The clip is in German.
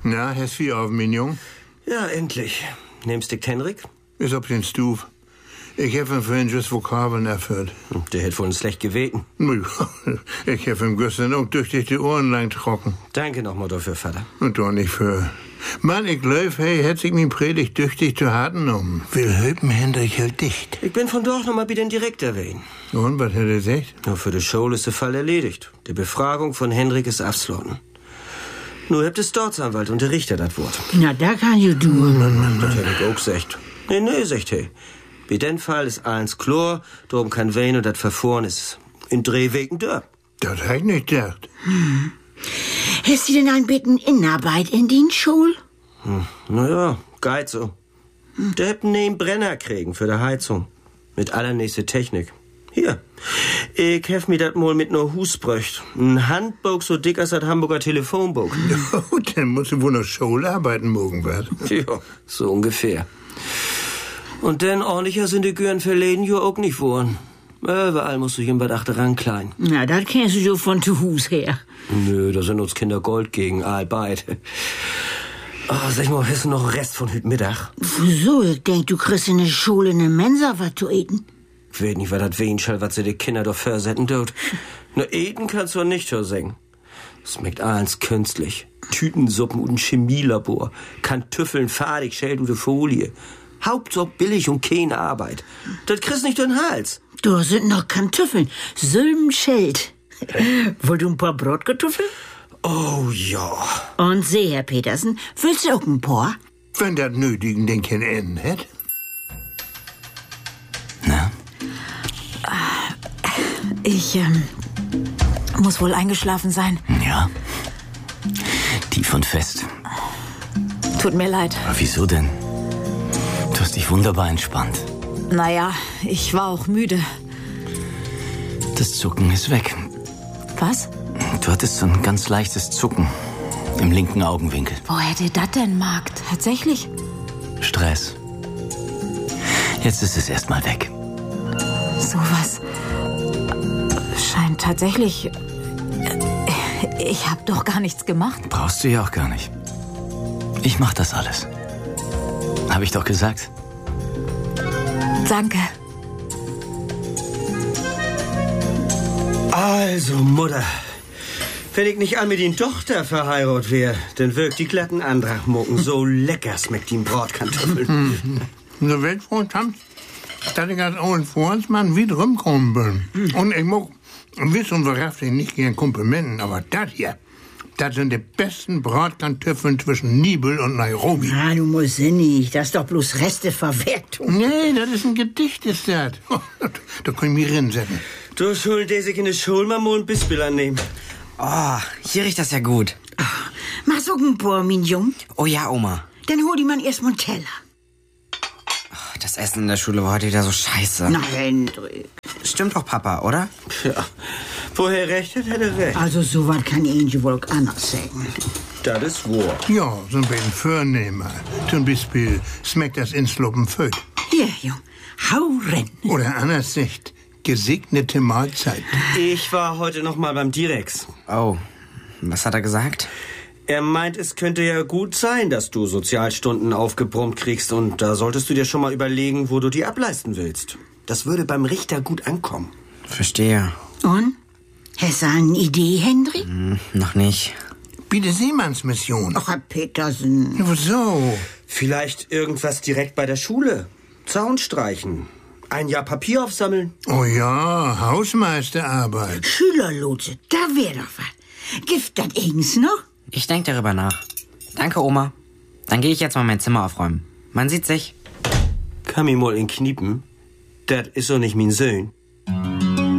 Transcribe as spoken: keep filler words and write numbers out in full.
Na, hast viel auf, mein Jung? Ja, endlich. Nimmst du Henrik? Ist auf den Stuf. Ich hab ihm vorhin just Vokabeln erfüllt. Der hätte wohl schlecht geweten. Ich hab ihm gestern auch durch die Ohren lang trocken. Danke nochmal dafür, Vater. Und doch nicht für... Mann, ich glaub, hey, hätt sich min Predigt tüchtig zu hart genommen. Will Höpen Hendrik hält dicht. Ich bin von dort nochmal bei den Direktor wehen. Und, was hat er gesagt? Ja, für die Show ist der Fall erledigt. Die Befragung von Hendrik ist abgeschlossen. Nur habt es Staatsanwalt und der Richter das Wort. Na, da kann ich du. Das hätte ich auch gesagt. Nee, nee, sagt hey. Bei den Fall ist alles klar, darum kann wen und das Verfahren ist in drei Wegen da. Das hab ich nicht gedacht. Hm. Hast du denn ein bisschen Innenarbeit in den Schul? Hm. Naja, geht so. Hm. Der hat einen Brenner kriegen für die Heizung. Mit allernächste Technik. Hier. Ich hef mir dat mal mit no Hus bröcht. Ein Handbuch so dick als das Hamburger Telefonbuch. Oh, dann musst du wohl noch Schule arbeiten morgen, was? Ja, so ungefähr. Und dann ordentlicher sind die Gören verleden ja auch nicht wohnen. Überall musst du ihm bei achteran klein. Na, das kennst du so von zu Hus her. Nö, da sind uns Kinder Gold gegen, all beide. Oh, sag mal, hast du noch Rest von heute Mittag? Wieso? Ich denk, du kriegst in der Schule eine Mensa was zu eten. Ich weiß nicht, was das wen schall, was sie die Kinder doch versetzen tut. Nur eten kannst du nicht so singen. Das schmeckt alles künstlich. Tütensuppen und ein Chemielabor. Kartoffeln fadig, schält du die Folie. Hauptsache billig und keine Arbeit. Das kriegst nicht in den Hals. Da sind noch Kartoffeln. Sülmschild. Wollt du ein paar Brotkartoffeln? Oh ja. Und seh, Herr Petersen, willst du auch ein paar? Wenn das Nötigen den kein Enden hätt. Na? Ich, ähm, muss wohl eingeschlafen sein. Ja. Tief und fest. Tut mir leid. Aber wieso denn? Du hast dich wunderbar entspannt. Naja, ich war auch müde. Das Zucken ist weg. Was? Du hattest so ein ganz leichtes Zucken im linken Augenwinkel. Wo hätte das denn, Markt? Tatsächlich? Stress. Jetzt ist es erstmal weg. Sowas scheint tatsächlich... Ich hab doch gar nichts gemacht. Brauchst du ja auch gar nicht. Ich mach das alles. Hab ich doch gesagt. Danke. Also, Mutter, wenn ich nicht an mit den Tochter verheiratet wäre, dann wirkt die glatten Andrachmucken so lecker schmeckt die Bratkartoffeln. So Weltfreund haben, dass ich als alten Freundsmann wieder rumkommen bin. Und ich mag, wissen wir ich nicht gern Komplimenten, aber das hier, das sind die besten Bratkartoffeln zwischen Nibel und Nairobi. Ah, du musst ja nicht. Das ist doch bloß Resteverwertung. Nee, das ist ein Gedicht, ist das. Da kann ich mich rinsetzen. Du schuld, der sich in der Schule mal einen Bispel annehmen. Oh, hier riecht das ja gut. Ach, machst du ein paar, mein Jung? Oh ja, Oma. Dann hol die man erst mal einen Teller. Oh, das Essen in der Schule war heute wieder so scheiße. Na, Hendrik. Stimmt doch, Papa, oder? Ja, woher recht hat, hätte recht. Also, so was kann ich wohl auch anders sagen. Das ist wahr. Ja, so ein bisschen Vornehmer. Zum Beispiel schmeckt das Insloppen föt. Hier, Jung, hau rein. Oder anders sagt, gesegnete Mahlzeit. Ich war heute noch mal beim Direx. Oh, was hat er gesagt? Er meint, es könnte ja gut sein, dass du Sozialstunden aufgebrummt kriegst und da solltest du dir schon mal überlegen, wo du die ableisten willst. Das würde beim Richter gut ankommen. Verstehe. Und? Hast du eine Idee, Hendrik? Hm, noch nicht. Bitte Seemannsmission. Ach, Herr Petersen. Wieso? Vielleicht irgendwas direkt bei der Schule. Zaun streichen. Ein Jahr Papier aufsammeln. Oh ja, Hausmeisterarbeit. Schülerlotse, da wär doch was. Gibt das eigens noch? Ich denk darüber nach. Danke, Oma. Dann gehe ich jetzt mal mein Zimmer aufräumen. Man sieht sich. Kann mich mal in Kniepen. Das ist doch nicht mein Sohn.